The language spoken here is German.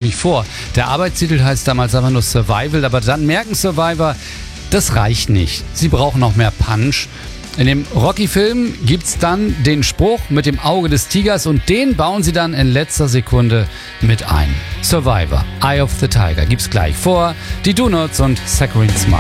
nicht vor. Der Arbeitstitel heißt damals einfach nur Survival, aber dann merken Survivor, das reicht nicht. Sie brauchen noch mehr Punch. In dem Rocky-Film gibt's dann den Spruch mit dem Auge des Tigers und den bauen sie dann in letzter Sekunde mit ein. Survivor, Eye of the Tiger gibt's gleich vor. Die Donuts und Saccharine Smile.